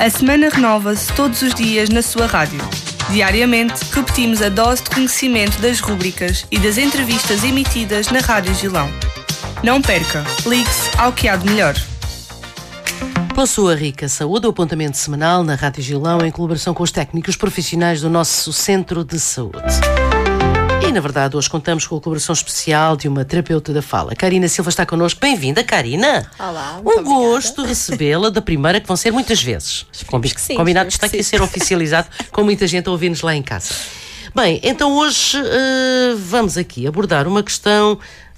A semana renova-se todos os dias na sua rádio. Diariamente, repetimos a dose de conhecimento das rúbricas e das entrevistas emitidas na Rádio Gilão. Não perca, ligue-se ao que há de melhor. Pela sua rica saúde, o apontamento semanal na Rádio Gilão em colaboração com os técnicos profissionais do nosso Centro de Saúde. E, na verdade, hoje contamos com a colaboração especial de uma terapeuta da fala. Karina Silva está connosco. Bem-vinda, Karina. Olá, muito gosto de recebê-la, da primeira, que vão ser muitas vezes. Combinado está aqui a ser oficializado, com muita gente a ouvir-nos lá em casa. Bem, então hoje vamos aqui abordar uma questão...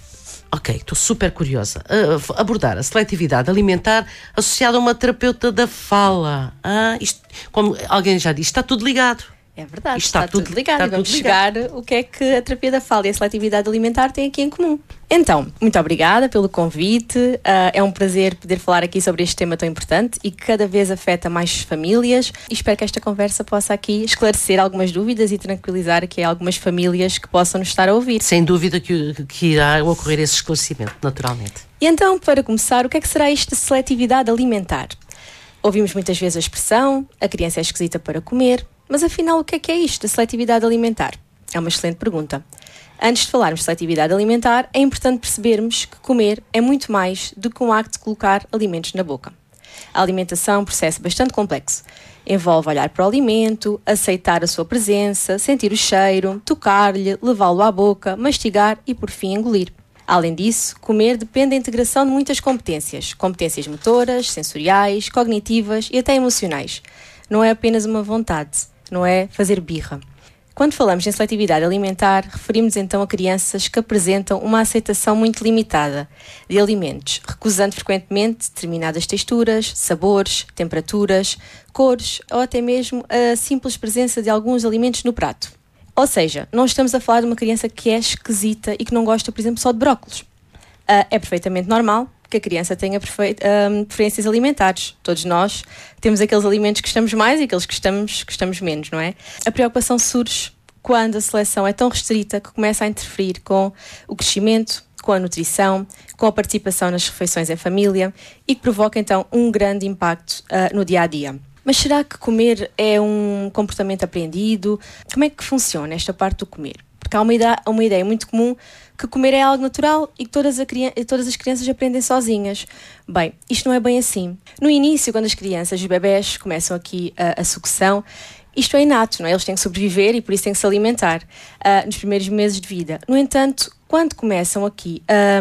Ok, estou super curiosa. Abordar a seletividade alimentar associada a uma terapeuta da fala. Isto, como alguém já disse, está tudo ligado. É verdade, está tudo ligado. Está Vamos tudo chegar o que é que a terapia da fala e a seletividade alimentar têm aqui em comum. Então, muito obrigada pelo convite. É um prazer poder falar aqui sobre este tema tão importante e que cada vez afeta mais famílias. E espero que esta conversa possa aqui esclarecer algumas dúvidas e tranquilizar aqui algumas famílias que possam nos estar a ouvir. Sem dúvida que irá ocorrer esse esclarecimento, naturalmente. E então, para começar, o que é que será isto de seletividade alimentar? Ouvimos muitas vezes a expressão, a criança é esquisita para comer. Mas afinal, o que é isto da seletividade alimentar? É uma excelente pergunta. Antes de falarmos de seletividade alimentar, é importante percebermos que comer é muito mais do que um acto de colocar alimentos na boca. A alimentação é um processo bastante complexo. Envolve olhar para o alimento, aceitar a sua presença, sentir o cheiro, tocar-lhe, levá-lo à boca, mastigar e, por fim, engolir. Além disso, comer depende da integração de muitas competências. Competências motoras, sensoriais, cognitivas e até emocionais. Não é apenas uma vontade. Não é fazer birra. Quando falamos em seletividade alimentar, referimos então a crianças que apresentam uma aceitação muito limitada de alimentos, recusando frequentemente determinadas texturas, sabores, temperaturas, cores ou até mesmo a simples presença de alguns alimentos no prato. Ou seja, não estamos a falar de uma criança que é esquisita e que não gosta, por exemplo, só de brócolos. É perfeitamente normal que a criança tenha preferências alimentares. Todos nós temos aqueles alimentos que gostamos mais e aqueles que gostamos menos, não é? A preocupação surge quando a seleção é tão restrita que começa a interferir com o crescimento, com a nutrição, com a participação nas refeições em família e que provoca então um grande impacto no dia-a-dia. Mas será que comer é um comportamento aprendido? Como é que funciona esta parte do comer? Porque há uma ideia muito comum que comer é algo natural e que todas as crianças aprendem sozinhas. Bem, isto não é bem assim. No início, quando as crianças, os bebés, começam aqui a sucção, isto é inato, não é? Eles têm que sobreviver e por isso têm que se alimentar nos primeiros meses de vida. No entanto, quando começam aqui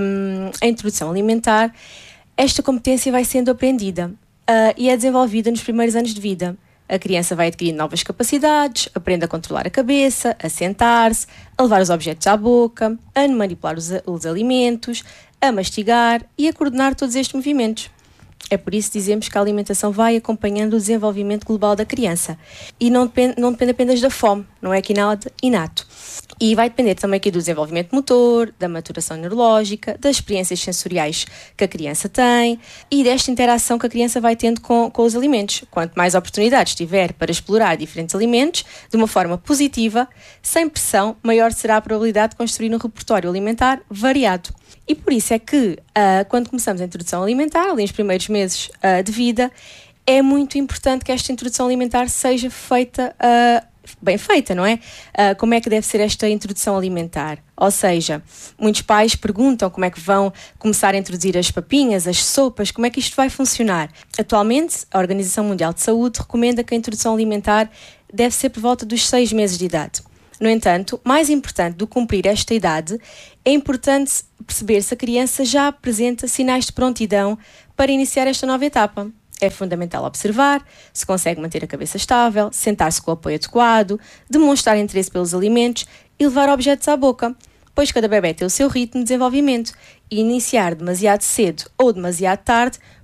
a introdução alimentar, esta competência vai sendo aprendida e é desenvolvida nos primeiros anos de vida. A criança vai adquirindo novas capacidades, aprende a controlar a cabeça, a sentar-se, a levar os objetos à boca, a manipular os alimentos, a mastigar e a coordenar todos estes movimentos. É por isso que dizemos que a alimentação vai acompanhando o desenvolvimento global da criança e não depende apenas da fome, não é aqui nada inato. E vai depender também aqui do desenvolvimento motor, da maturação neurológica, das experiências sensoriais que a criança tem e desta interação que a criança vai tendo com os alimentos. Quanto mais oportunidades tiver para explorar diferentes alimentos de uma forma positiva, sem pressão, maior será a probabilidade de construir um repertório alimentar variado. E por isso é que, quando começamos a introdução alimentar, ali nos primeiros meses de vida, é muito importante que esta introdução alimentar seja feita bem feita, não é? Como é que deve ser esta introdução alimentar? Ou seja, muitos pais perguntam como é que vão começar a introduzir as papinhas, as sopas, como é que isto vai funcionar? Atualmente, a Organização Mundial de Saúde recomenda que a introdução alimentar deve ser por volta dos 6 meses de idade. No entanto, mais importante do que cumprir esta idade, é importante perceber se a criança já apresenta sinais de prontidão para iniciar esta nova etapa. É fundamental observar se consegue manter a cabeça estável, sentar-se com o apoio adequado, demonstrar interesse pelos alimentos e levar objetos à boca, pois cada bebé tem o seu ritmo de desenvolvimento e iniciar demasiado cedo ou demasiado tarde